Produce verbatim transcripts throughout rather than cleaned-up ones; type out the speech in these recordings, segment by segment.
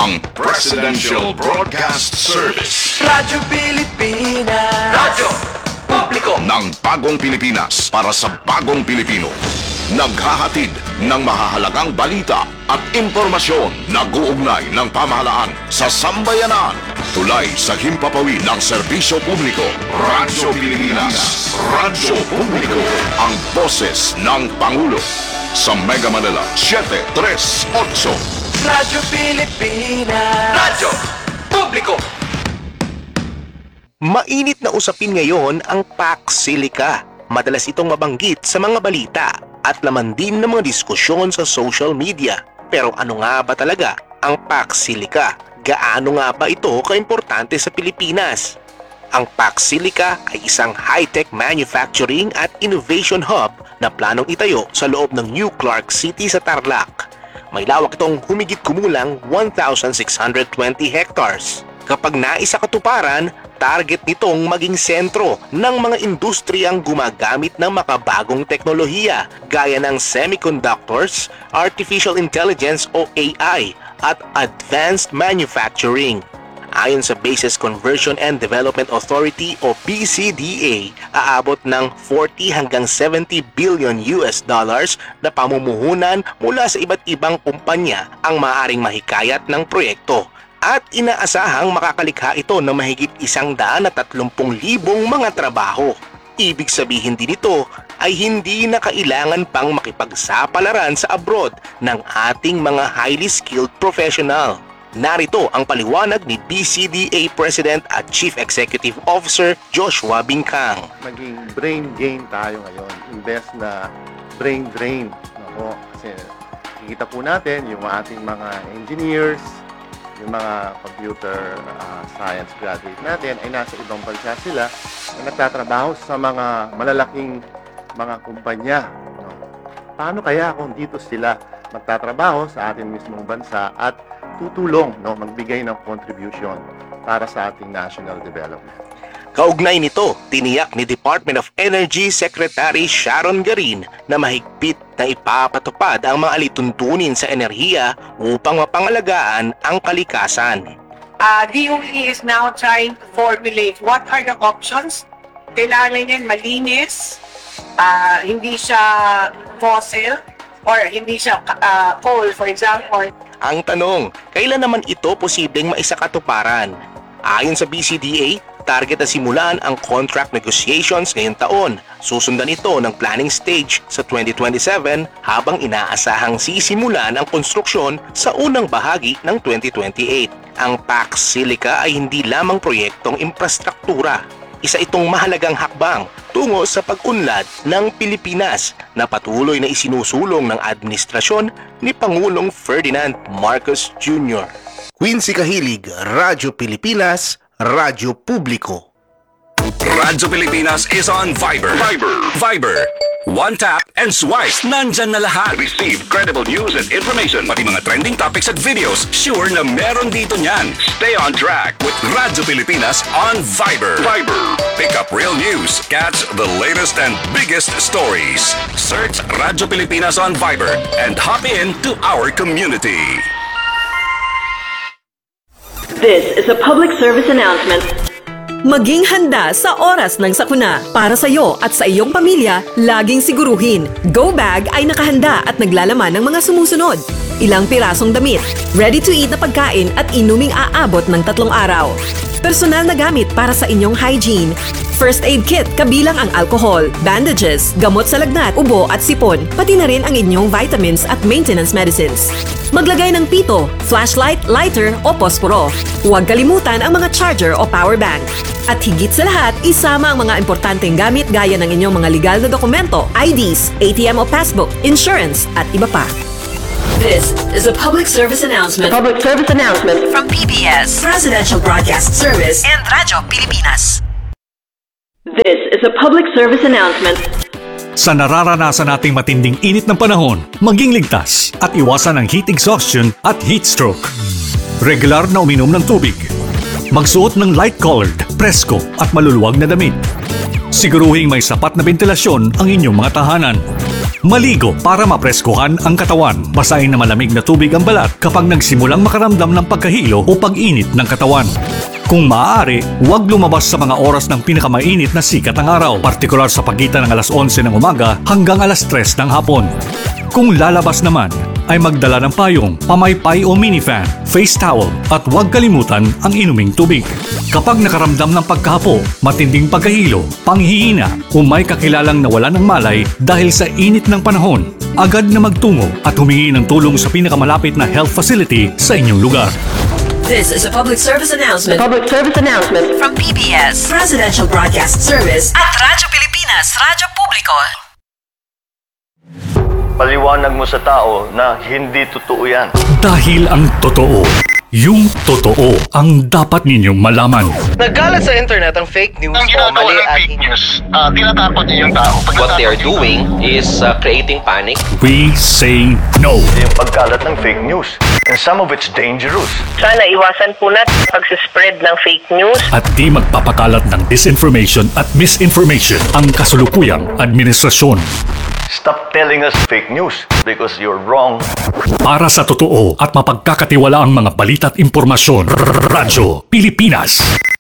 ang Presidential Broadcast Service. Radyo Pilipinas. Radyo Publiko Ng bagong Pilipinas para sa bagong Pilipino. Naghahatid ng mahahalagang balita at impormasyon na guugnay ng pamahalaan sa sambayanan. Tulay sa himpapawid ng serbisyo publiko. Radyo Pilipinas. Radyo Publiko. Ang boses ng Pangulo. Sa Mega Manila, seven three eight. Radyo Pilipinas. Radyo Publiko. Mainit na usapin ngayon ang Pax Silica. Madalas itong mabanggit sa mga balita at laman din ng mga diskusyon sa social media. Pero ano nga ba talaga ang Pax Silica? Gaano nga ba ito kaimportante sa Pilipinas? Ang Pax Silica ay isang high-tech manufacturing at innovation hub na planong itayo sa loob ng New Clark City sa Tarlac. May lawak itong humigit kumulang one thousand six hundred twenty hectares. Kapag naisa katuparan, target nitong maging sentro ng mga industriyang gumagamit ng makabagong teknolohiya gaya ng semiconductors, artificial intelligence o A I at advanced manufacturing. Ayon sa Bases Conversion and Development Authority o B C D A, aabot ng forty hanggang seventy billion U S dollars na pamumuhunan mula sa iba't ibang kumpanya ang maaaring mahikayat ng proyekto. At inaasahang makakalikha ito ng mahigit isang daan at tatlumpung libong mga trabaho. Ibig sabihin din ito ay hindi na kailangan pang makipagsapalaran sa abroad ng ating mga highly skilled professional. Narito ang paliwanag ni B C D A President at Chief Executive Officer Joshua Bincang. Maging brain gain tayo ngayon, imbes na brain drain. Nako, kasi nakikita po natin yung ating mga engineers, yung mga computer uh, science graduate natin ay nasa ibang bansa sila na nagtatrabaho sa mga malalaking mga kumpanya. No? Paano kaya kung dito sila magtatrabaho sa ating mismong bansa at tutulong, no, magbigay ng contribution para sa ating national development? Kaugnay nito, tiniyak ni Department of Energy Secretary Sharon Garin na mahigpit na ipapatupad ang mga alituntunin sa enerhiya upang mapangalagaan ang kalikasan. Uh, D O E is now trying to formulate what are the options. Kailangan yan malinis, uh, hindi siya fossil, or hindi siya uh, coal, for example. Ang tanong, kailan naman ito posibleng maisakatuparan? Ayon sa B C D A, target na simulan ang contract negotiations ngayong taon. Susundan ito ng planning stage sa twenty twenty-seven habang inaasahang sisimulan ang konstruksyon sa unang bahagi ng twenty twenty-eight. Ang Pax Silica ay hindi lamang proyektong infrastruktura. Isa itong mahalagang hakbang tungo sa pag-unlad ng Pilipinas na patuloy na isinusulong ng administrasyon ni Pangulong Ferdinand Marcos Junior Quincy Kahilig, Radyo Pilipinas, Radyo Publiko. Radyo Pilipinas is on Viber. Viber. Viber. One tap and swipe. Nandyan na lahat. Receive credible news and information. Pati mga trending topics at videos. Sure na meron dito niyan. Stay on track with Radyo Pilipinas on Viber. Viber. Pick up real news. Catch the latest and biggest stories. Search Radyo Pilipinas on Viber and hop in to our community. This is a public service announcement. Maging handa sa oras ng sakuna. Para sa iyo at sa iyong pamilya, laging siguruhin, Go Bag ay nakahanda at naglalaman ng mga sumusunod. Ilang pirasong damit, ready-to-eat na pagkain at inuming aabot ng tatlong araw. Personal na gamit para sa inyong hygiene. First aid kit kabilang ang alcohol, bandages, gamot sa lagnat, ubo at sipon, pati na rin ang inyong vitamins at maintenance medicines. Maglagay ng pito, flashlight, lighter o posporo. Huwag kalimutan ang mga charger o power bank. At higit sa lahat, isama ang mga importanteng gamit gaya ng inyong mga legal na dokumento, I Ds, A T M o passbook, insurance at iba pa. This is a public service announcement. Public service announcement From P B S, Presidential Broadcast Service, and Radyo Pilipinas. This is a public service announcement. Sa nararanasan nating matinding init ng panahon, maging ligtas at iwasan ang heat exhaustion at heat stroke. Regular na uminom ng tubig. Magsuot ng light-colored, presko at maluluwag na damit. Siguruhing may sapat na bentilasyon ang inyong mga tahanan. Maligo para mapreskuhan ang katawan. Basahin na malamig na tubig ang balat kapag nagsimulang makaramdam ng pagkahilo o pag-init ng katawan. Kung maaari, huwag lumabas sa mga oras ng pinakamainit na sikat ng araw, partikular sa pagitan ng alas onse ng umaga hanggang alas tres ng hapon. Kung lalabas naman, ay magdala ng payong, pamaypay o minifan, face towel at huwag kalimutan ang inuming tubig. Kapag nakaramdam ng pagkahapo, matinding pagkahilo, panghihina o may kakilalang nawalan ng malay dahil sa init ng panahon, agad na magtungo at humingi ng tulong sa pinakamalapit na health facility sa inyong lugar. This is a public service announcement Public service announcement. from P B S Presidential Broadcast Service at Radyo Pilipinas, Radyo Publiko. Paliwanag mo sa tao na hindi totoo yan. Dahil ang totoo, yung totoo ang dapat ninyong malaman. Nagkalat sa internet ang fake news Ang o ginagawa mali ng at fake news, uh, tinatakot niyo yung tao. Pag what they are natakot doing is uh, creating panic. We say no. Yung pagkalat ng fake news. And some of it's dangerous. Sana iwasan po natin pag-spread ng fake news. At di magpapakalat ng disinformation at misinformation ang kasulukuyang administrasyon. Stop telling us fake news because you're wrong. Para sa totoo at mapagkakatiwala ang mga balita at impormasyon, Radyo Pilipinas.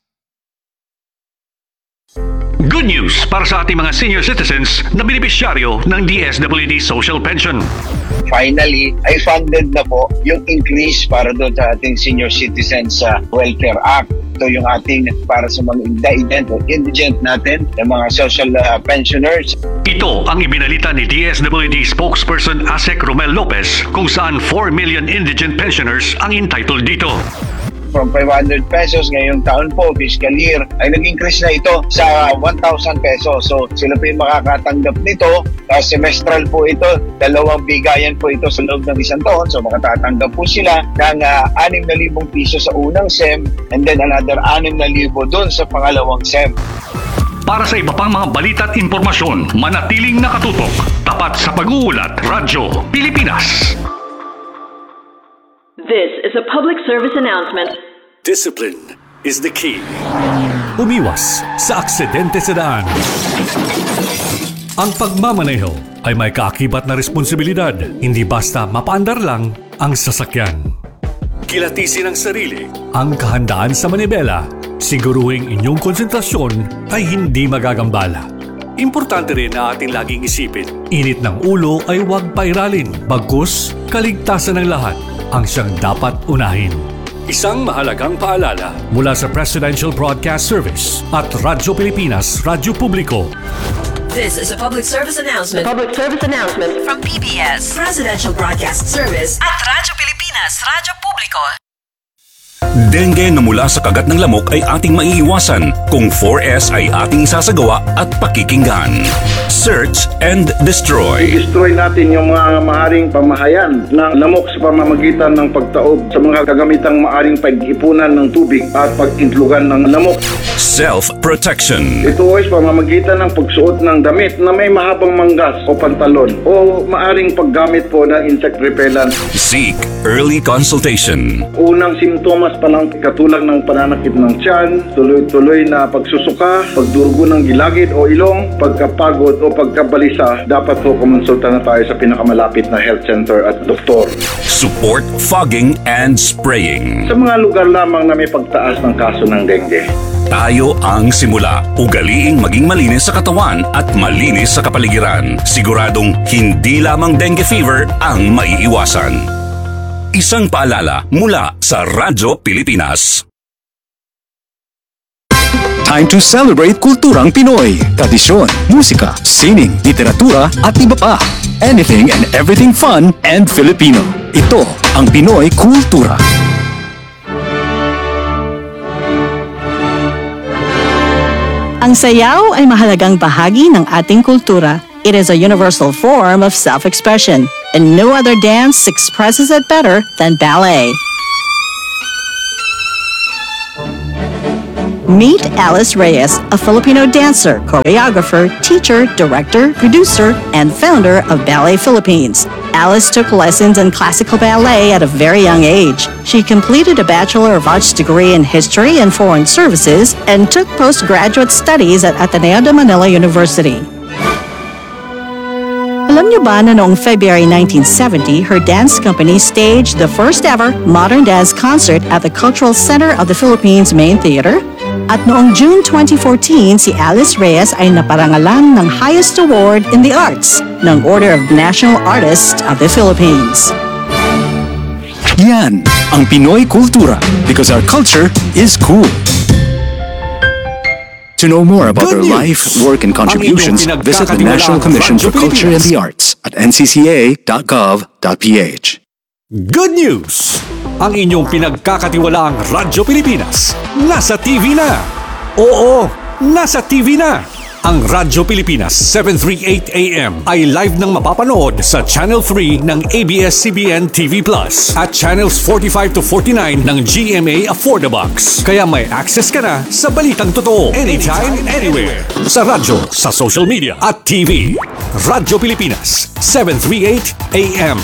Good news para sa ating mga senior citizens na benepisyaryo ng D S W D Social Pension. Finally, ay funded na po yung increase para doon sa ating senior citizens sa Welfare Act. Ito yung ating para sa mga indigent o indigent natin, yung mga social uh, pensioners. Ito ang ibinalita ni D S W D spokesperson Asek Romel Lopez kung saan four million indigent pensioners ang entitled dito. From five hundred pesos ngayong taon po, fiscal year, ay nag-increase na ito sa one thousand pesos. So sila po yung makakatanggap nito. Uh, semestral po ito, dalawang bigayan po ito sa loob ng isang taon. So makatatanggap po sila ng uh, anim na libong piso sa unang S E M and then another anim na libo doon sa pangalawang S E M. Para sa iba pang mga balita at impormasyon, manatiling nakatutok. Tapat sa pag-uulat, Radyo Pilipinas. This is a public service announcement. Discipline is the key. Umiwas sa aksidente sa daan. Ang pagmamaneho ay may kaakibat na responsibilidad. Hindi basta mapaandar lang ang sasakyan. Kilatisin ang sarili, ang kahandaan sa manibela. Siguruhing inyong konsentrasyon ay hindi magagambala. Importante rin na ating laging isipin, init ng ulo ay huwag pairalin. Bagkus, kaligtasan ng lahat ang siyang dapat unahin. Isang mahalagang paalala mula sa Presidential Broadcast Service at Radyo Pilipinas, Radyo Publiko. This is a public service announcement Public service announcement. from P B S Presidential Broadcast Service at Radyo Pilipinas, Radyo Publiko. Dengue na mula sa kagat ng lamok ay ating maiiwasan kung four S ay ating isasagawa at pakikinggan. Search and destroy. I-destroy natin yung mga maaring pamahayan ng lamok sa pamamagitan ng pagtaob sa mga kagamitang maaring pag-ipunan ng tubig at pag-intlugan ng lamok. Self-protection. Ito ay sa pamamagitan ng pagsuot ng damit na may mahabang manggas o pantalon o maaring paggamit po ng insect repellent. Seek early consultation. Unang simptomas pa lang katulad ng pananakit ng tiyan, tuloy-tuloy na pagsusuka, pagdurugo ng gilagid o ilong, pagkapagod o pagkabalisa, dapat po kumonsulta na tayo sa pinakamalapit na health center at doktor. Support fogging and spraying. Sa mga lugar lamang na may pagtaas ng kaso ng dengue. Tayo ang simula. Ugaliing maging malinis sa katawan at malinis sa kapaligiran. Siguradong hindi lamang dengue fever ang maiiwasan. Isang paalala mula sa Radyo Pilipinas. Time to celebrate kulturang Pinoy. Tradisyon, musika, sining, literatura at iba pa. Anything and everything fun and Filipino. Ito ang Pinoy Kultura. Ang sayaw ay mahalagang bahagi ng ating kultura. It is a universal form of self-expression, and no other dance expresses it better than ballet. Meet Alice Reyes, a Filipino dancer, choreographer, teacher, director, producer, and founder of Ballet Philippines. Alice took lessons in classical ballet at a very young age. She completed a Bachelor of Arts degree in History and Foreign Services and took postgraduate studies at Ateneo de Manila University. Alam niyo ba na noong February nineteen seventy, her dance company staged the first ever modern dance concert at the Cultural Center of the Philippines Main Theater? At noong June twenty fourteen, si Alice Reyes ay naparangalan ng highest award in the arts ng Order of National Artist of the Philippines. Yan ang Pinoy Kultura because our culture is cool. To know more about Good their news! life, work, and contributions, Ang inyong visit the National pinagkakatiwalaan Commission for Radyo Culture and the Pilipinas. Arts at n c c a dot gov dot p h. Good news! Ang inyong pinagkakatiwalaang Radyo Pilipinas nasa T V na! Oo, nasa T V na! Ang Radyo Pilipinas seven thirty-eight a m ay live nang mapapanood sa Channel three ng A B S C B N T V Plus at Channels forty-five to forty-nine ng G M A Affordabox. Kaya may access ka na sa balitang totoo anytime, anywhere. Sa radyo, sa social media at T V. Radyo Pilipinas seven thirty-eight a m.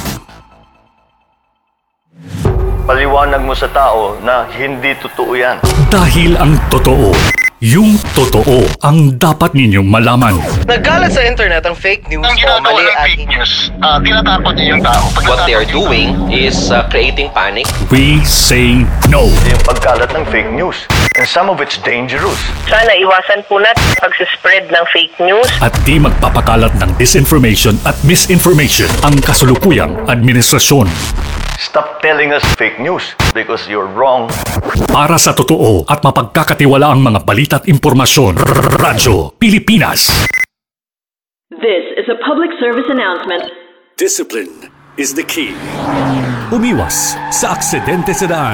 Paliwanag mo sa tao na hindi totoo yan. Dahil ang totoo, yung totoo ang dapat ninyong malaman. Nagkalat sa internet ang fake news o mali at news, uh, tinatakot niyo yung tao. what they are doing is uh, creating panic. We say no. Yung pagkalat ng fake news. And some of it's dangerous. Sana iwasan po natin pag-spread ng fake news. At di magpapakalat ng disinformation at misinformation ang kasulukuyang administrasyon. Stop telling us fake news because you're wrong. Para sa totoo at mapagkakatiwalaang mga balita at impormasyon, Radyo Pilipinas. This is a public service announcement. Discipline is the key. Umiwas sa aksidente sa daan.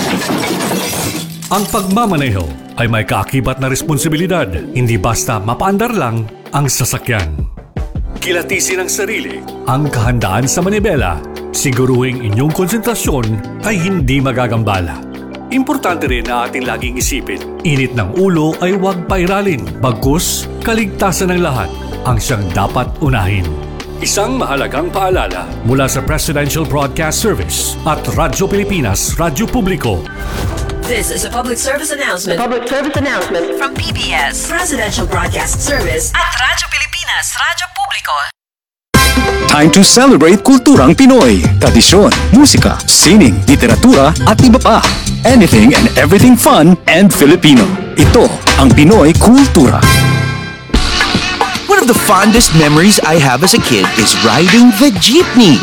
Ang pagmamaneho ay may kaakibat na responsibilidad, hindi basta mapaandar lang ang sasakyan. Kilatisin ang sarili, ang kahandaan sa manibela, siguruhing inyong konsentrasyon ay hindi magagambala. Importante rin na ating laging isipin, init ng ulo ay huwag pairalin, bagkus kaligtasan ng lahat ang siyang dapat unahin. Isang mahalagang paalala mula sa Presidential Broadcast Service at Radyo Pilipinas, Radyo Publiko. This is a public service announcement Public service announcement. from P B S, Presidential Broadcast Service at Radyo Pilipinas, Radyo Publiko. Time to celebrate kulturang Pinoy. Tradisyon, musika, sining, literatura at iba pa. Anything and everything fun and Filipino. Ito ang Pinoy Kultura. One of the fondest memories I have as a kid is riding the jeepney.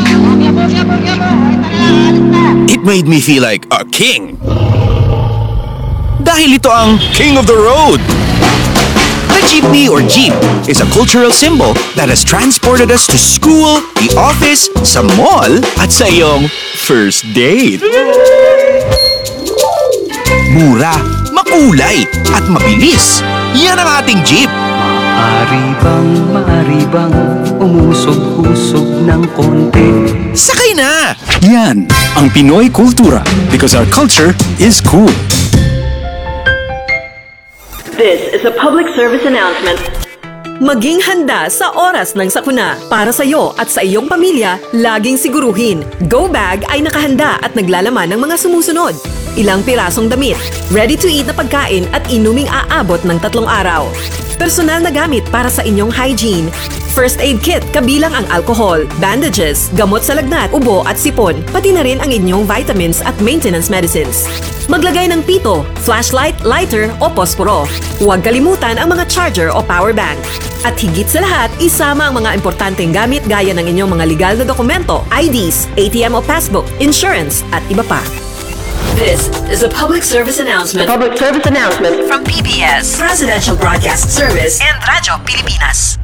It made me feel like a king. Dahil ito ang King of the Road. The jeepney or jeep is a cultural symbol that has transported us to school, the office, sa mall, at sa iyong first date. Mura, makulay, at mabilis. Yan ang ating jeep. Maaari bang, maaari bang umusog-usog ng konti? Sakay na! Yan ang Pinoy Kultura because our culture is cool. This is a public service announcement. Maging handa sa oras ng sakuna. Para sa iyo at sa iyong pamilya, laging siguruhin, Go Bag ay nakahanda at naglalaman ng mga sumusunod. Ilang pirasong damit, ready-to-eat na pagkain at inuming aabot ng tatlong araw. Personal na gamit para sa inyong hygiene. First aid kit kabilang ang alcohol, bandages, gamot sa lagnat, ubo at sipon, pati na rin ang inyong vitamins at maintenance medicines. Maglagay ng pito, flashlight, lighter o posporo. Huwag kalimutan ang mga charger o power bank. At higit sa lahat, isama ang mga importanteng gamit gaya ng inyong mga legal na dokumento, I Ds, A T M o passbook, insurance at iba pa. This is a public service announcement. Public service announcement from P B S, Presidential Broadcast Service and Radyo Pilipinas.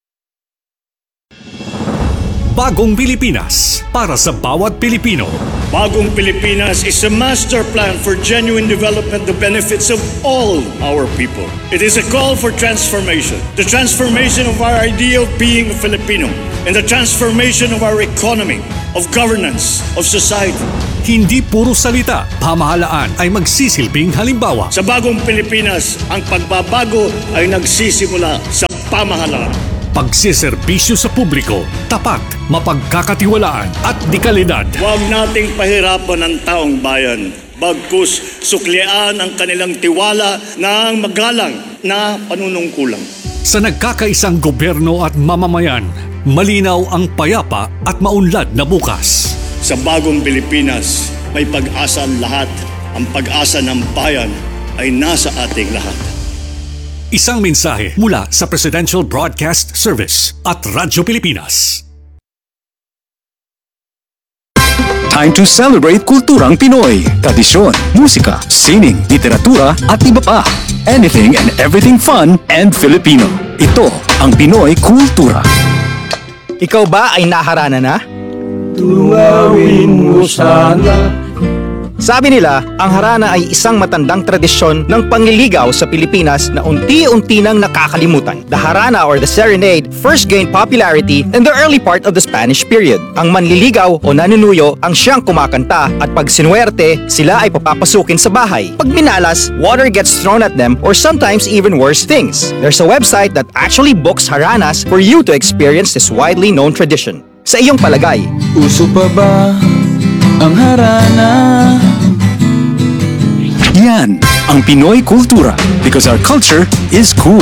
Bagong Pilipinas para sa bawat Pilipino. Bagong Pilipinas is a master plan for genuine development that benefits of all our people. It is a call for transformation. The transformation of our idea of being a Filipino and the transformation of our economy, of governance, of society. Hindi puro salita, pamahalaan ay magsisilbing halimbawa. Sa bagong Pilipinas, ang pagbabago ay nagsisimula sa pamahalaan. Pagsiservisyo sa publiko, tapat, mapagkakatiwalaan at dekalidad. Huwag nating pahirapan ang taong bayan. Bagkus suklian ang kanilang tiwala ng magalang na panunungkulang. Sa nagkakaisang gobyerno at mamamayan, malinaw ang payapa at maunlad na bukas. Sa bagong Pilipinas, may pag-asa ang lahat. Ang pag-asa ng bayan ay nasa ating lahat. Isang mensahe mula sa Presidential Broadcast Service at Radyo Pilipinas. Time to celebrate kulturang Pinoy. Tradisyon, musika, sining, literatura at iba pa. Anything and everything fun and Filipino. Ito ang Pinoy Kultura. Ikaw ba ay naharana na? Tunawin mo sana. Sabi nila, ang harana ay isang matandang tradisyon ng pangliligaw sa Pilipinas na unti-unti nang nakakalimutan. The harana or the serenade first gained popularity in the early part of the Spanish period. Ang manliligaw o nanunuyo ang siyang kumakanta at pag sinuwerte, sila ay papapasukin sa bahay. Pag minalas, water gets thrown at them or sometimes even worse things. There's a website that actually books haranas for you to experience this widely known tradition. Sa iyong palagay, uso pa ba ang harana? Yan ang Pinoy Kultura because our culture is cool.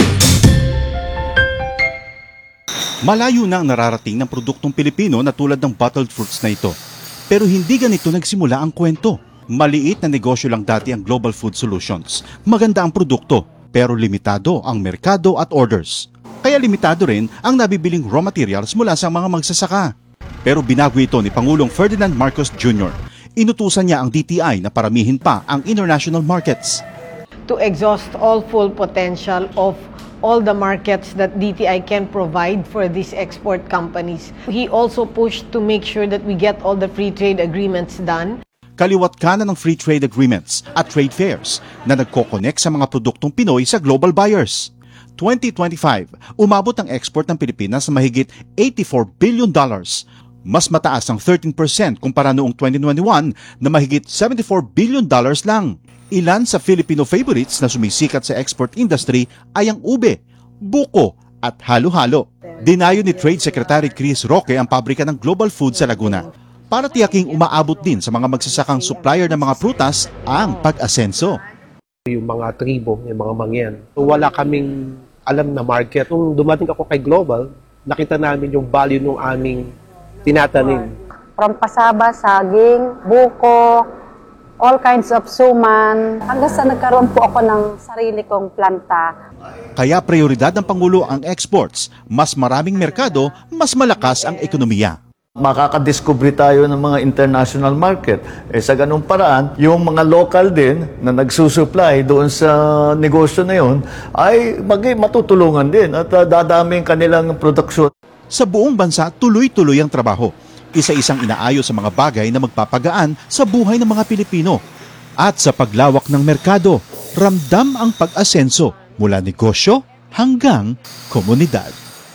Malayo na ang nararating ng produktong Pilipino na tulad ng bottled fruits na ito. Pero hindi ganito nagsimula ang kwento. Maliit na negosyo lang dati ang Global Food Solutions. Maganda ang produkto, pero limitado ang merkado at orders. Kaya limitado rin ang nabibiling raw materials mula sa mga magsasaka. Pero binago ito ni Pangulong Ferdinand Marcos Junior Inutusan niya ang D T I na paramihin pa ang international markets. To exhaust all full potential of all the markets that D T I can provide for these export companies. He also pushed to make sure that we get all the free trade agreements done. Kaliwat kanan ng free trade agreements at trade fairs na nagko-connect sa mga produktong Pinoy sa global buyers. twenty twenty-five, umabot ang export ng Pilipinas sa mahigit eighty-four billion dollars. Mas mataas ang thirteen percent kumpara noong twenty twenty-one na mahigit seventy-four billion dollars lang. Ilan sa Filipino favorites na sumisikat sa export industry ay ang ube, buko at halo-halo. Dinayo ni Trade Secretary Chris Roque ang pabrika ng Global Food sa Laguna para tiyaking umaabot din sa mga magsasakang supplier ng mga prutas ang pag-asenso. Yung mga tribo, yung mga mangyan, wala kaming alam na market. Nung dumating ako kay Global, nakita namin yung value ng aming tinatanim. From pasaba, saging, buko, all kinds of suman. Hanggang sa nagkaroon po ako ng sarili kong planta. Kaya prioridad ng Pangulo ang exports. Mas maraming merkado, mas malakas ang ekonomiya. Makakadiscover tayo ng mga international market. Eh, sa ganung paraan, yung mga local din na nagsusupply doon sa negosyo na yun ay mag- matutulungan din at uh, dadami ang kanilang produksyon. Sa buong bansa, tuloy-tuloy ang trabaho. Isa-isang inaayos sa mga bagay na magpapagaan sa buhay ng mga Pilipino. At sa paglawak ng merkado, ramdam ang pag-asenso mula negosyo hanggang komunidad.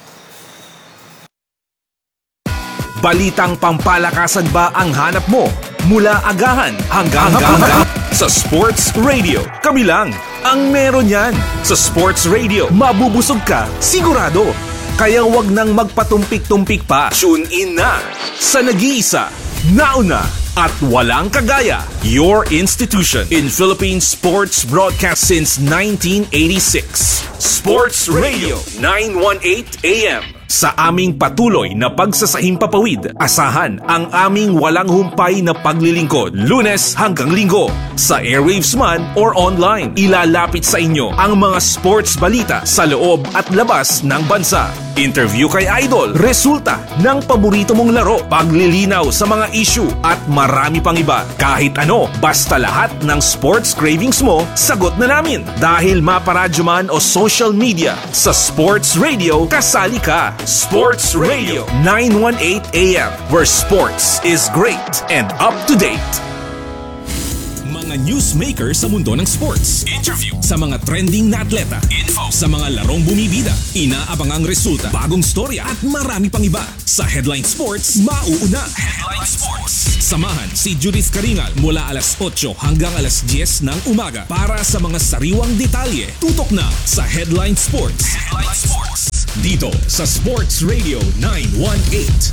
Balitang pampalakasan ba ang hanap mo? Mula agahan hanggang hanggang sa Sports Radio. Kami lang ang meron yan. Sa Sports Radio, mabubusog ka, sigurado. Kaya wag nang magpatumpik-tumpik pa. Tune in na sa nag-iisa, nauna at walang kagaya. Your institution in Philippine sports broadcast since nineteen eighty-six. Sports Radio nine eighteen A M. Sa aming patuloy na pagsasahimpapawid, asahan ang aming walang humpay na paglilingkod, Lunes hanggang Linggo. Sa airwaves man or online, ilalapit sa inyo ang mga sports balita sa loob at labas ng bansa. Interview kay Idol, resulta ng paborito mong laro, paglilinaw sa mga issue at marami pang iba. Kahit ano, basta lahat ng sports cravings mo, sagot na namin. Dahil maparadyo man o social media, sa Sports Radio, kasali ka. Sports Radio nine eighteen A M, where sports is great and up to date. Mga mga newsmaker sa mundo ng sports. Interview sa mga trending na atleta. Info sa mga larong bumibida. Inaabangang resulta, bagong storya at marami pang iba. Sa Headline Sports, mauuna. Headline Sports. Samahan si Judith Karingal mula alas otso hanggang alas diyes ng umaga para sa mga sariwang detalye. Tutok na sa Headline Sports. Headline Sports. Dito sa Sports Radio nine one eight.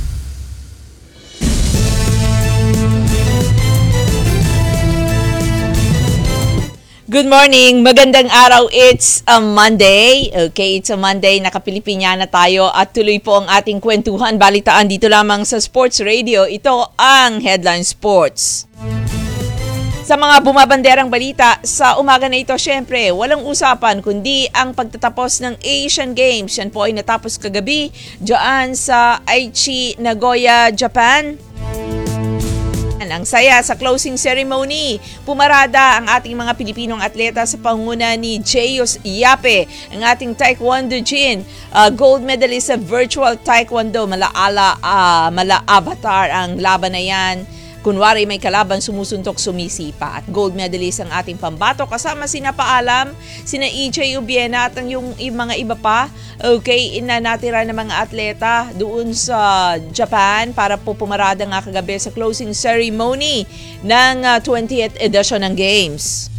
Good morning! Magandang araw. It's a Monday. Okay, it's a Monday. Nakapilipinyana tayo at tuloy po ang ating kwentuhan, balitaan dito lamang sa Sports Radio. Ito ang Headline Sports. Sa mga bumabanderang balita, sa umaga na ito, syempre, walang usapan kundi ang pagtatapos ng Asian Games. Yan po ay natapos kagabi dyan sa Aichi, Nagoya, Japan. Ang saya sa closing ceremony. Pumarada ang ating mga Pilipinong atleta sa panguna ni Jeyos Yape, ang ating Taekwondo Jin, uh, gold medalist sa virtual Taekwondo. Malaala, uh, mala avatar ang laban na yan. Kunwari may kalaban, sumusuntok, sumisipa. At gold medalist ang ating pambato kasama sina Paalam, sina E J Ubiena at ang yung, yung mga iba pa. Okay, inanatira ng mga atleta doon sa Japan para po pumarada nga kagabi sa closing ceremony ng uh, twentieth edition ng Games.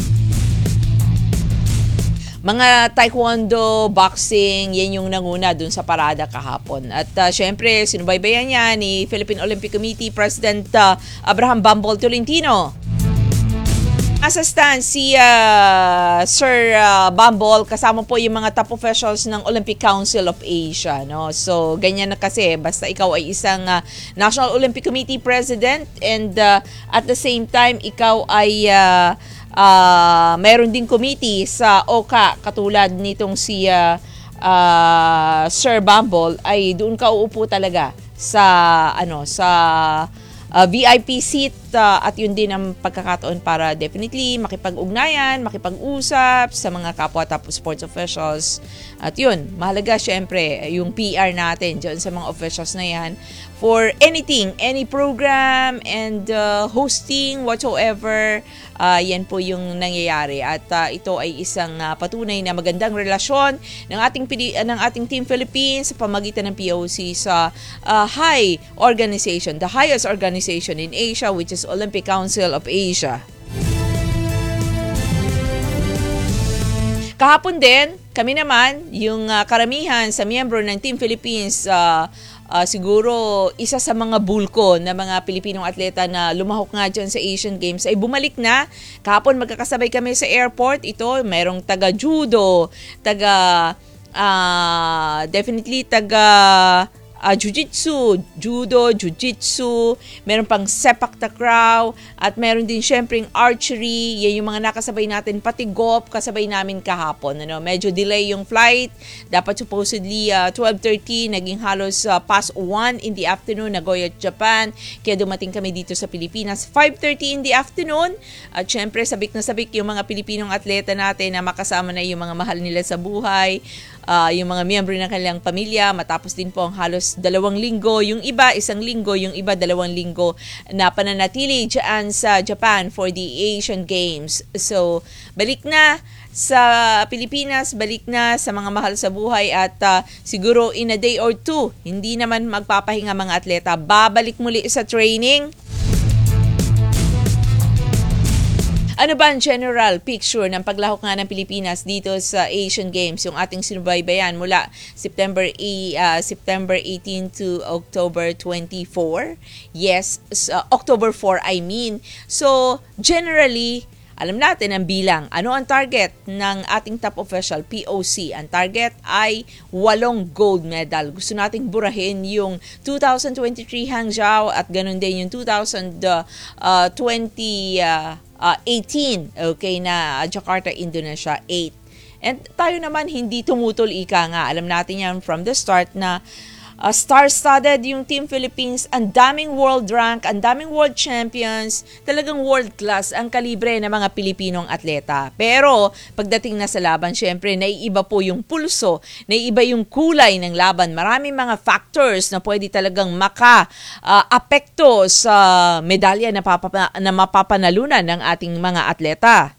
Mga taekwondo, boxing, yan yung nanguna dun sa parada kahapon. At uh, syempre, sinubaybayan niya ni Philippine Olympic Committee President uh, Abraham Bambol Tolentino. Nasa stand si uh, Sir uh, Bambol, kasama po yung mga top officials ng Olympic Council of Asia. No? So, ganyan na kasi, basta ikaw ay isang uh, National Olympic Committee President and uh, at the same time, ikaw ay... Uh, Uh, mayroon din committee sa O C A katulad nitong si uh, uh, Sir Bumble ay doon ka uupo talaga sa ano sa uh, V I P seat uh, at yun din ang pagkakataon para definitely makipag-ugnayan, makipag-usap sa mga kapwa top sports officials. At yun, mahalaga syempre yung P R natin dyan sa mga officials na yan for anything, any program and uh, hosting whatsoever. Uh, yan po yung nangyayari at uh, ito ay isang uh, patunay na magandang relasyon ng ating uh, ng ating Team Philippines sa pamagitan ng P O C sa uh, high organization, the highest organization in Asia, which is Olympic Council of Asia. Kahapon din, kami naman, yung uh, karamihan sa miyembro ng Team Philippines, uh, Uh, siguro isa sa mga bulko na mga Pilipinong atleta na lumahok nga dyan sa Asian Games ay bumalik na. Kahapon magkakasabay kami sa airport. Ito, mayroong taga-judo, taga, uh, definitely taga uh, jiu-jitsu, judo, jiu-jitsu, meron pang sepak takraw, at meron din syempre archery. Yan yung mga nakasabay natin, pati golf kasabay namin kahapon. Ano? Medyo delay yung flight. Dapat supposedly uh, twelve thirty, naging halos uh, past one in the afternoon, Nagoya, Japan. Kaya dumating kami dito sa Pilipinas, five thirty in the afternoon. At syempre, sabik na sabik yung mga Pilipinong atleta natin na makasama na yung mga mahal nila sa buhay, uh, yung mga miyembro ng kanilang pamilya. Matapos din po ang halos dalawang linggo, yung iba isang linggo, yung iba dalawang linggo na pananatili dyan sa Japan for the Asian Games. So, balik na sa Pilipinas, balik na sa mga mahal sa buhay at uh, siguro in a day or two, hindi naman magpapahinga mga atleta. Babalik muli sa training. Ano ba ang general picture ng paglahok nga ng Pilipinas dito sa Asian Games, yung ating sinubaybayan mula September uh, September eighteen to October twenty-four? Yes, uh, October four I mean. So, generally, alam natin ang bilang. Ano ang target ng ating top official, P O C? Ang target ay walong gold medal. Gusto nating burahin yung two thousand twenty-three Hangzhou at ganun din yung two thousand twenty uh, uh, eighteen, okay, na Jakarta, Indonesia, eight. And tayo naman hindi tumutol ika nga. Alam natin yan from the start na Uh, star-studded yung Team Philippines, ang daming world rank, ang daming world champions, talagang world class ang kalibre ng mga Pilipinong atleta. Pero pagdating na sa laban, syempre, naiiba po yung pulso, naiiba yung kulay ng laban. Maraming mga factors na pwede talagang maka-apekto uh, sa medalya na, papapa- na mapapanalunan ng ating mga atleta.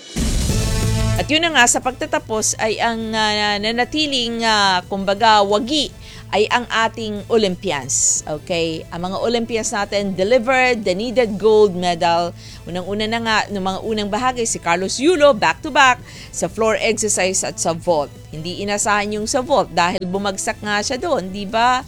At yun na nga, sa pagtatapos ay ang uh, nanatiling, uh, kumbaga, wagi ay ang ating Olympians. Okay? Ang mga Olympians natin delivered the needed gold medal. Unang-una na nga, ng mga unang bahagi, si Carlos Yulo, back-to-back, sa floor exercise at sa vault. Hindi inasahan yung sa vault dahil bumagsak nga siya doon, di ba?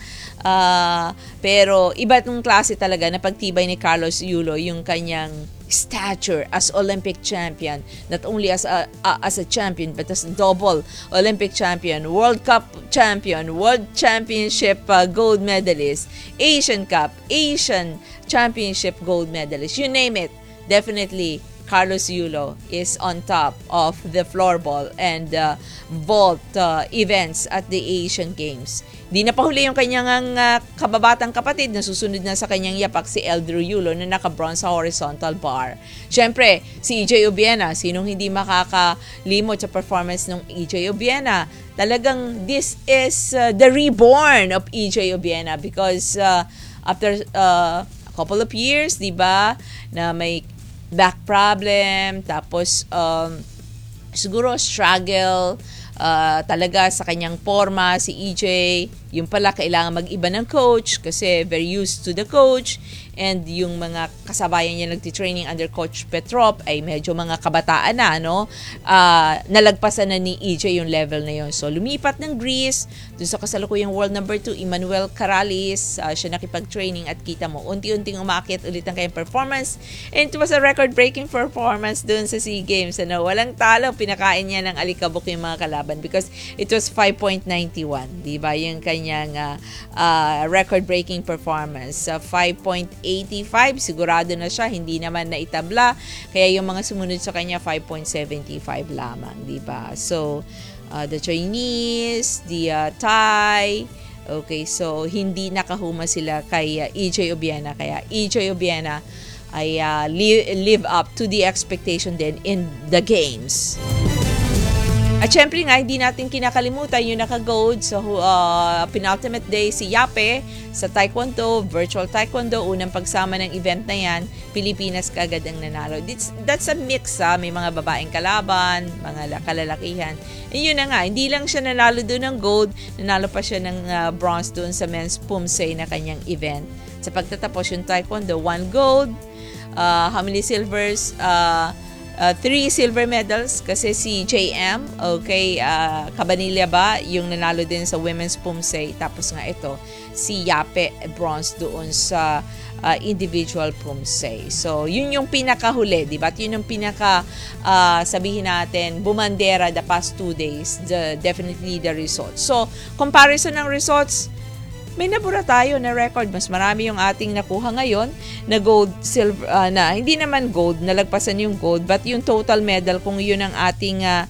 Uh, pero iba itong klase talaga na pagtibay ni Carlos Yulo, yung kanyang stature as Olympic champion, not only as a uh, as a champion but as a double Olympic champion, World Cup champion, World Championship uh, gold medalist, Asian Cup, Asian Championship gold medalist, you name it. Definitely Carlos Yulo is on top of the floorball and uh, vault uh, events at the Asian Games. Di na pahuli yung kanyang uh, kababatang kapatid na susunod na sa kanyang yapak, si Eldrew Yulo, na naka-bronze sa horizontal bar. Siyempre, si E J Obiena, sinong hindi makakalimot sa performance ng E J Obiena? Talagang this is uh, the reborn of E J Obiena because uh, after uh, a couple of years, di ba, na may back problem, tapos um, siguro struggle uh, talaga sa kanyang forma si E J. Yung pala kailangan mag-iba ng coach kasi very used to the coach, and yung mga kasabayan niya nagti-training under Coach Petrop ay medyo mga kabataan na, no? Uh, nalagpasan na ni E J yung level na yun. So, lumipat ng Greece, dun sa kasalukuyang world number two, Emmanuel Caralis, uh, siya nakipag-training at kita mo, unti-unting umakit ulit ang kanyang performance. And it was a record-breaking performance dun sa SEA Games. Ano? Walang talo, pinakain niya ng alikabok yung mga kalaban because it was five point nine one, di ba? Yung kanyang uh, uh, record-breaking performance. Uh, five point eight five, sigurado na siya, hindi naman naitabla. Kaya yung mga sumunod sa kanya, five point seven five lamang, di ba? So, uh, the Chinese, the uh, Thai, okay, so hindi nakahuma sila kay uh, E J Obiena. Kaya E J Obiena ay uh, li- live up to the expectation din in the games. At syempre nga, hindi natin kinakalimutan yung naka-gold sa so, uh, penultimate day si Yape sa Taekwondo, virtual Taekwondo, unang pagsama ng event na yan, Pilipinas kagad ang nanalo. That's, that's a mix, ha? May mga babaeng kalaban, mga kalalakihan. And yun na nga, hindi lang siya nanalo doon ng gold, nanalo pa siya ng uh, bronze doon sa men's Pumse na kanyang event. Sa pagtatapos yung Taekwondo, one gold, uh, how many silvers, uh, Uh, three silver medals kasi si J M, okay, uh, Cabanilla ba, yung nanalo din sa women's Pumse. Tapos nga ito, si Yape, bronze doon sa uh, individual Pumse. So, yun yung pinakahuli, di ba? At yun yung pinaka, uh, sabihin natin, bumandera the past two days, the, definitely the results. So, comparison ng results, may nabura tayo na record. Mas marami yung ating nakuha ngayon na gold, silver, uh, na hindi naman gold, nalagpasan yung gold, but yung total medal, kung yun ang ating uh,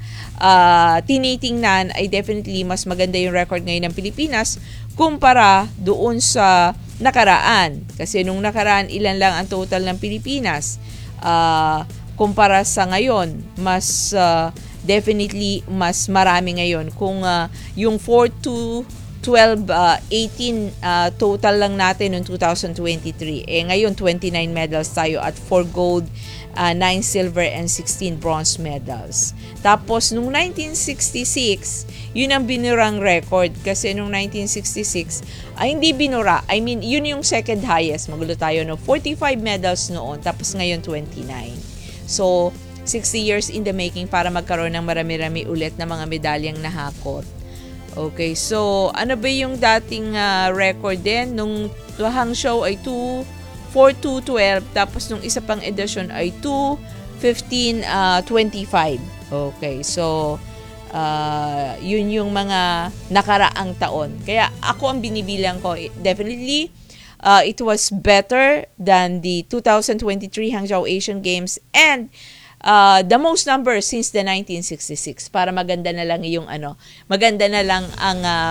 uh, tinitingnan, ay definitely mas maganda yung record ngayon ng Pilipinas kumpara doon sa nakaraan. Kasi nung nakaraan, ilan lang ang total ng Pilipinas. Uh, kumpara sa ngayon, mas uh, definitely mas marami ngayon. Kung uh, yung four two twelve, uh, eighteen uh, total lang natin noong two thousand twenty-three. Eh ngayon twenty-nine medals tayo at four gold, uh, nine silver and sixteen bronze medals. Tapos nung nineteen sixty-six, yun ang binurang record kasi nung nineteen sixty-six ay hindi binura. I mean, yun yung second highest. Magulo tayo no, forty-five medals noon tapos ngayon twenty-nine. So sixty years in the making para magkaroon ng marami-rami ulit na mga medalyang nahakot. Okay, so ano ba yung dating uh, record din? Nung Hangzhou ay two four two twelve, tapos nung isa pang edisyon ay two fifteen twenty-five. Okay, so uh, yun yung mga nakaraang taon. Kaya ako ang binibilang ko, definitely uh, it was better than the two thousand twenty-three Hangzhou Asian Games and Uh, the most number since the nineteen sixty-six, para maganda na lang yung ano, maganda na lang ang uh,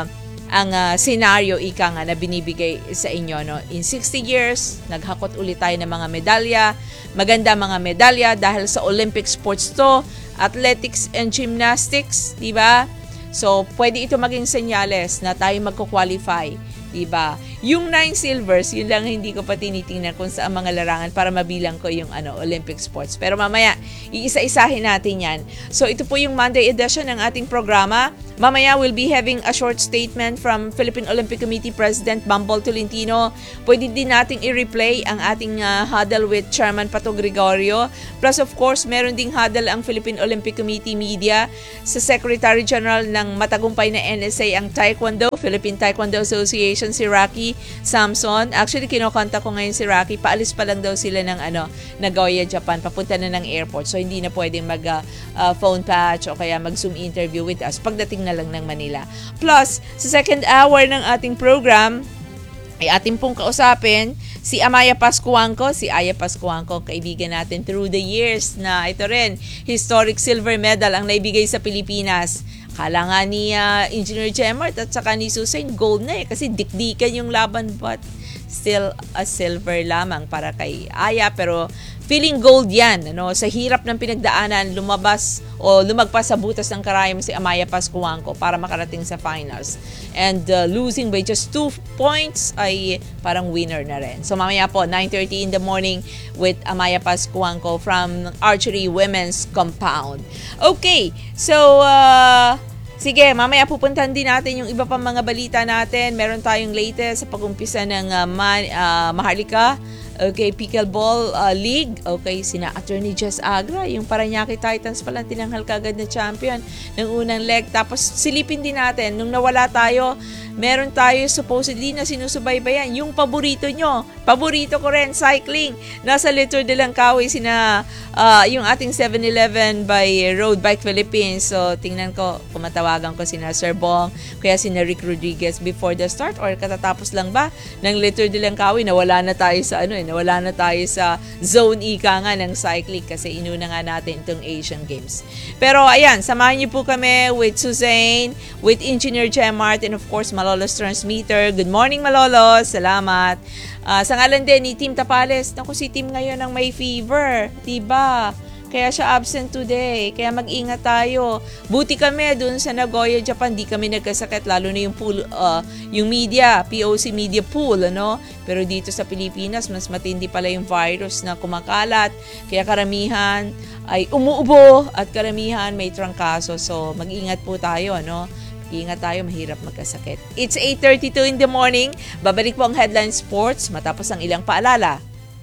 ang uh, scenario ika nga na binibigay sa inyo, no? In sixty years, naghakot ulit tayo ng mga medalya, maganda mga medalya dahil sa Olympic sports to, athletics and gymnastics, di ba? So, pwede ito maging senyales na tayo magko-qualify, di ba? Yung nine silvers, yun lang hindi ko pa tinitingnan kung saan mga larangan para mabilang ko yung ano Olympic sports. Pero mamaya, iisa-isahin natin yan. So, ito po yung Monday edition ng ating programa. Mamaya, we'll be having a short statement from Philippine Olympic Committee President Bambol Tolentino. Pwede din nating i-replay ang ating uh, huddle with Chairman Pato Gregorio. Plus, of course, meron ding huddle ang Philippine Olympic Committee Media sa Secretary General ng matagumpay na N S A ang Taekwondo, Philippine Taekwondo Association, si Rocky Samson. Actually, kinokontak ko ngayon si Rocky. Paalis pa lang daw sila ng ano, Nagoya, Japan. Papunta na ng airport. So, hindi na pwedeng mag uh, uh, phone patch o kaya mag-Zoom interview with us pagdating na lang ng Manila. Plus, sa second hour ng ating program, ay ating pong kausapin si Amaya Pascuangco, si Aya Pascuangco, kaibigan natin through the years na ito rin, historic silver medal ang naibigay sa Pilipinas. Kala nga ni uh, Engineer Gemart at saka ni Susan, gold na eh, kasi dikdikan yung laban, but still a silver lamang para kay Aya, pero feeling gold yan, ano? Sa hirap ng pinagdaanan, lumabas o lumagpas sa butas ng karayom si Amaya Pascuangco para makarating sa finals. And uh, losing by just two points ay parang winner na rin. So mamaya po, nine thirty in the morning with Amaya Pascuangco from Archery Women's Compound. Okay, so uh, sige, mamaya pupuntahan din natin yung iba pang mga balita natin. Meron tayong latest sa pag-umpisa ng uh, Ma- uh, Maharlika. Okay, Pickleball uh, League. Okay, sina Attorney Jess Agra, yung Parañaque Titans pala tinanghal kagad na champion ng unang leg. Tapos silipin din natin, nung nawala tayo, meron tayo supposedly na sinusubaybayan. Yung paborito nyo, paborito ko rin, cycling. Nasa Little de Langkawi, sina uh, yung ating seven eleven by Road Bike Philippines. So, tingnan ko, kumatawagan ko sina Sir Bong, kaya sina Rick Rodriguez before the start or katatapos lang ba ng Little de Langkawi, nawala na tayo sa ano eh, nawala na tayo sa zone ika nga ng cycling kasi inuna nga natin itong Asian Games. Pero ayan, samahan niyo po kami with Suzanne, with Engineer Gemart, and of course Malolos Transmitter. Good morning Malolos, salamat. Uh, sa ngalan din ni Team Tapales, naku si Team ngayon ang may fever, diba? Kaya siya absent today. Kaya mag-ingat tayo. Buti kami dun sa Nagoya, Japan, di kami nagkasakit, lalo na yung pool, uh, yung media, P O C media pool, ano? Pero dito sa Pilipinas, mas matindi pala yung virus na kumakalat. Kaya karamihan ay umuubo at karamihan may trangkaso. So mag-ingat po tayo, ano? Ingat tayo, mahirap magkasakit. It's eight thirty-two in the morning. Babalik po ang Headline Sports matapos ang ilang paalala.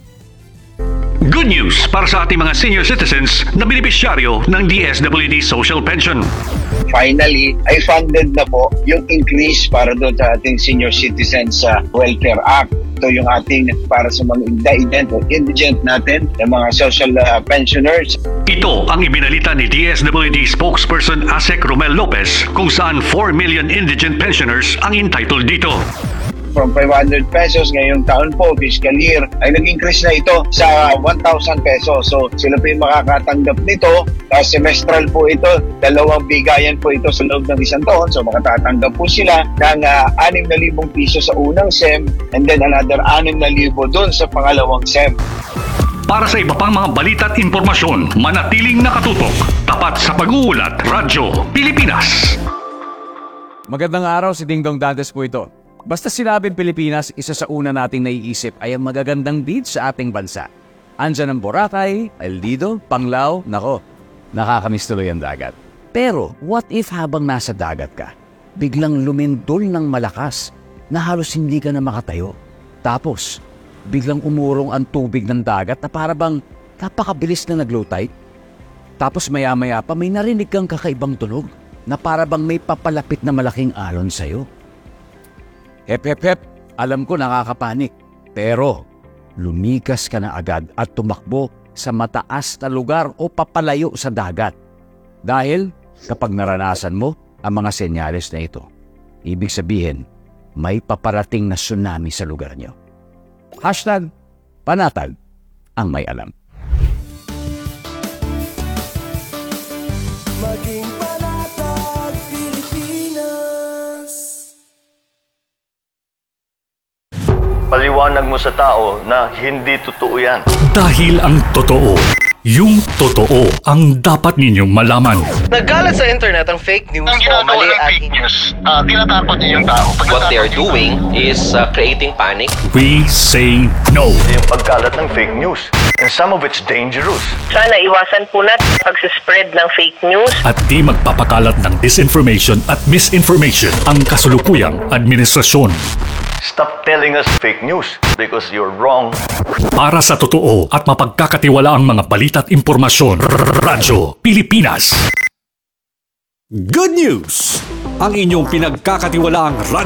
Good news para sa ating mga senior citizens na benepisyaryo ng D S W D Social Pension. Finally, ay funded na po yung increase para doon sa ating Senior Citizens uh, Welfare Act. Ito yung ating para sa mga indigent o indigent natin, yung mga social uh, pensioners. Ito ang ibinalita ni D S W D spokesperson Asek Romel Lopez kung saan four million indigent pensioners ang entitled dito. From five hundred pesos ngayong taon po, fiscal year, ay nag-increase na ito sa one thousand pesos. So sila po yung makakatanggap nito. Uh, semestral po ito, dalawang bigayan po ito sa loob ng isang taon. So makatatanggap po sila ng uh, six thousand piso sa unang S E M and then another six thousand doon sa pangalawang S E M. Para sa iba pang mga balita at impormasyon, manatiling nakatutok. Tapat sa pag-uulat, Radyo Pilipinas. Magandang araw, si Dingdong Dantes po ito. Basta sinabing Pilipinas, isa sa una nating naiisip ay ang magagandang beach sa ating bansa. Andyan ang Boracay, El Nido, Panglao, nako, nakakamiss tuloy ang dagat. Pero what if habang nasa dagat ka, biglang lumindol ng malakas na halos hindi ka na makatayo? Tapos, biglang umurong ang tubig ng dagat na para bang napakabilis na nag-low tide? Tapos maya-maya pa may narinig kang kakaibang tunog na para bang may papalapit na malaking alon sa'yo. Hep, hep, hep, alam ko nakakapanik. Pero, lumikas ka na agad at tumakbo sa mataas na lugar o papalayo sa dagat. Dahil, kapag naranasan mo ang mga senyales na ito, ibig sabihin, may paparating na tsunami sa lugar nyo. Hashtag, panatag ang may alam. Maging panatag, Pilipinas. Paliwanag mo sa tao na hindi totoo yan. Dahil ang totoo, yung totoo ang dapat ninyong malaman. Nagkalat sa internet ang fake news Ang o ginagawa mali ng at fake news, uh, tinatakot niyo yung tao. Pag what they are doing is uh, creating panic. We say no. Yung pagkalat ng fake news. And some of it's dangerous. Sana iwasan po natin pag-spread ng fake news. At di magpapakalat ng disinformation at misinformation ang kasulukuyang administrasyon. Stop telling us fake news because you're wrong. Para sa totoo at mapagkakatiwalaang mga balita at impormasyon, Radyo Pilipinas. Good news! Ang inyong pinagkakatiwalaang